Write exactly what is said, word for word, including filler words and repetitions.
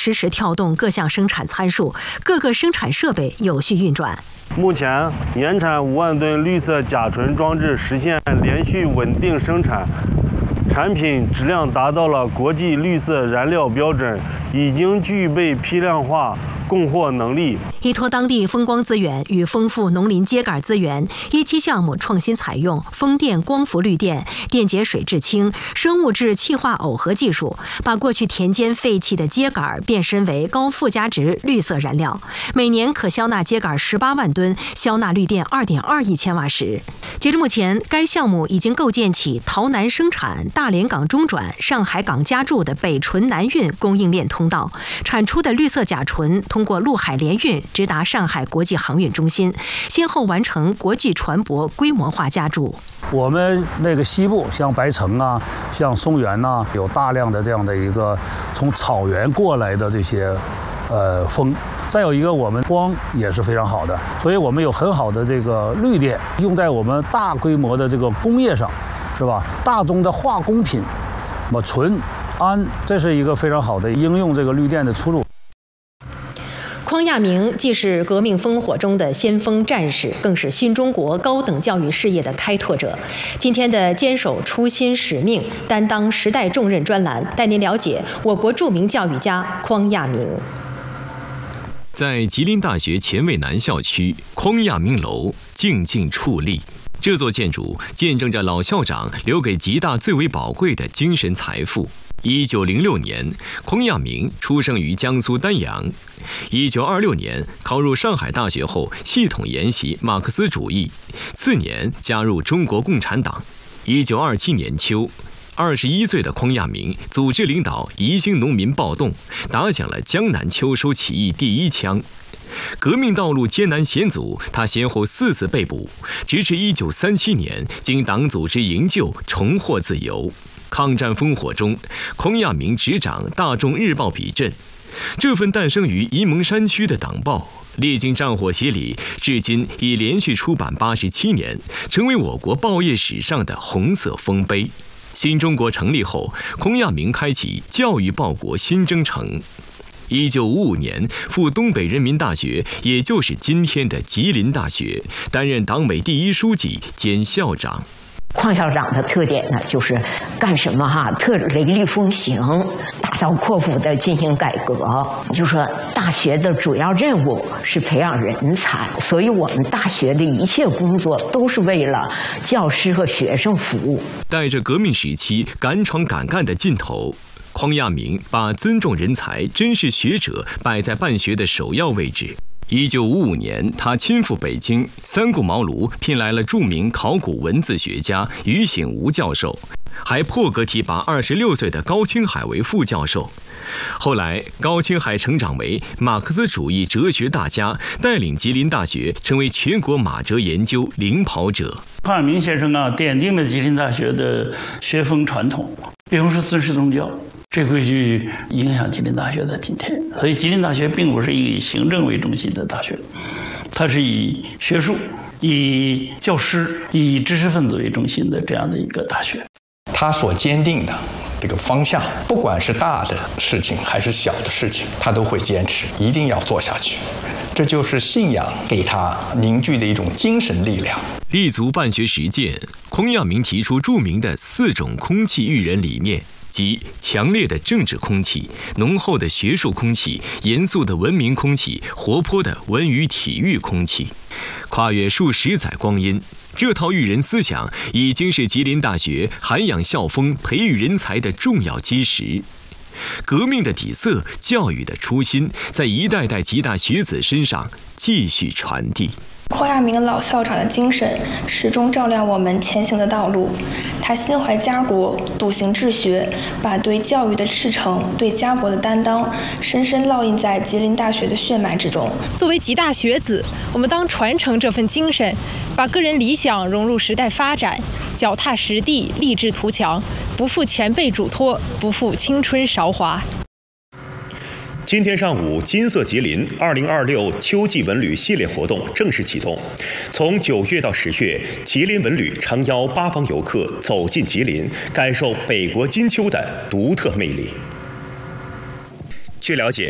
实时调动各项生产参数，各个生产设备有序运转。 目前，年产五万吨绿色甲醇装置实现连续稳定生产，产品质量达到了国际绿色燃料标准，已经具备批量化供货能力。 依托当地风光资源与丰富农林秸秆资源，一期项目创新采用风电光伏绿电、电解水制氢、生物质气化耦合技术，把过去田间废弃的秸秆变身为高附加值绿色燃料，每年可消纳秸秆十八万吨，消纳绿电二点二亿千瓦时。截至目前，该项目已经构建起洮南生产、大连港中转、上海港加注的北醇南运供应链通道，产出的绿色甲醇通过陆海联运直达上海国际航运中心，先后完成国际船舶规模化加注。 我们那个西部，像白城啊，像松原呐、啊，有大量的这样的一个从草原过来的这些呃风。再有一个，我们光也是非常好的，所以我们有很好的这个绿电用在我们大规模的这个工业上，是吧？大宗的化工品，什么醇、氨，这是一个非常好的应用这个绿电的出路。 匡亚明既是革命烽火中的先锋战士，更是新中国高等教育事业的开拓者。今天的坚守初心使命、担当时代重任专栏，带您了解我国著名教育家匡亚明。 在吉林大学前卫南校区，匡亚明楼静静矗立。这座建筑见证着老校长留给吉大最为宝贵的精神财富。一九零六年，匡亚明出生于江苏丹阳。一九二六年考入上海大学后，系统研习马克思主义。次年加入中国共产党。一九二七年秋，二十一岁的匡亚明组织领导宜兴农民暴动，打响了江南秋收起义第一枪。革命道路艰难险阻，他先后四次被捕，直至一九三七年经党组织营救重获自由。抗战烽火中，匡亚明执掌《大众日报》笔阵，这份诞生于沂蒙山区的党报，历经战火洗礼，至今已连续出版八十七年，成为我国报业史上的红色丰碑。新中国成立后，匡亚明开启教育报国新征程。一九五五年赴东北人民大学，也就是今天的吉林大学，担任党委第一书记兼校长。 匡校长的特点呢，就是干什么哈，特雷厉风行，大刀阔斧的进行改革。就说大学的主要任务是培养人才，所以我们大学的一切工作都是为了教师和学生服务。 带着革命时期敢闯敢干的劲头，匡亚明把尊重人才、珍视学者摆在办学的首要位置。一九五五年，他亲赴北京，三顾茅庐聘来了著名考古文字学家于醒吾教授，还破格提拔二十六岁的高青海为副教授。后来，高青海成长为马克思主义哲学大家，带领吉林大学成为全国马哲研究领跑者。 匡亚明先生啊，奠定了吉林大学的学风传统，比如说尊师重教。这会去影响吉林大学的今天，所以吉林大学并不是以行政为中心的大学，它是以学术、以教师、以知识分子为中心的这样的一个大学。 他所坚定的这个方向，不管是大的事情还是小的事情，他都会坚持，一定要做下去。这就是信仰给他凝聚的一种精神力量。 立足办学实践，匡亚明提出著名的四种空气育人理念，即强烈的政治空气、浓厚的学术空气、严肃的文明空气、活泼的文娱体育空气。跨越数十载光阴，这套育人思想已经是吉林大学涵养校风、培育人才的重要基石。革命的底色、教育的初心，在一代代吉大学子身上继续传递。 匡亚明老校长的精神始终照亮我们前行的道路。他心怀家国，笃行治学，把对教育的赤诚、对家国的担当，深深烙印在吉林大学的血脉之中。 作为吉大学子，我们当传承这份精神，把个人理想融入时代发展，脚踏实地，立志图强，不负前辈嘱托，不负青春韶华。 今天上午，金色吉林二零二六秋季文旅系列活动正式启动。从九月到十月，吉林文旅诚邀八方游客走进吉林，感受北国金秋的独特魅力。据了解，